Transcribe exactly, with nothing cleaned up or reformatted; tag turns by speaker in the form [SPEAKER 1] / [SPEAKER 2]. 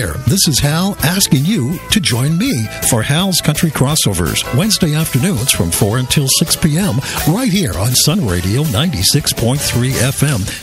[SPEAKER 1] there. This is Hal asking you to join me for Hal's Country Crossovers, Wednesday afternoons from four until six p.m. right here on Sun Radio ninety-six point three F M.